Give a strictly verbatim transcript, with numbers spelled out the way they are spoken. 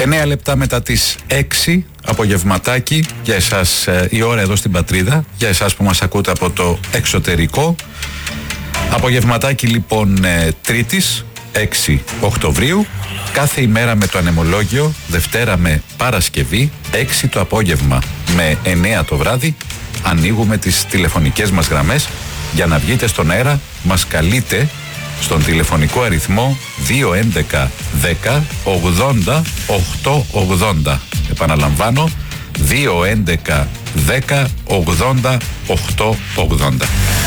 εννέα λεπτά μετά τις έξι, απογευματάκι για εσάς, η ώρα εδώ στην πατρίδα, για εσάς που μας ακούτε από το εξωτερικό. Απογευματάκι λοιπόν Τρίτης, έξι Οκτωβρίου, κάθε ημέρα με το ανεμολόγιο, Δευτέρα με Παρασκευή, έξι το απόγευμα με εννέα το βράδυ, ανοίγουμε τις τηλεφωνικές μας γραμμές για να βγείτε στον αέρα. Μας καλείτε στον τηλεφωνικό αριθμό δύο έντεκα δέκα ογδόντα οκτακόσια ογδόντα. Επαναλαμβάνω, δύο έντεκα δέκα ογδόντα οκτακόσια ογδόντα.